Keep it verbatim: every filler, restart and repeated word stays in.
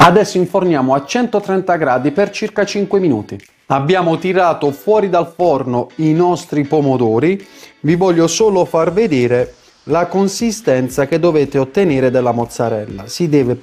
Adesso inforniamo a centotrenta gradi per circa cinque minuti. Abbiamo tirato fuori dal forno i nostri pomodori. Vi voglio solo far vedere la consistenza che dovete ottenere della mozzarella. Si deve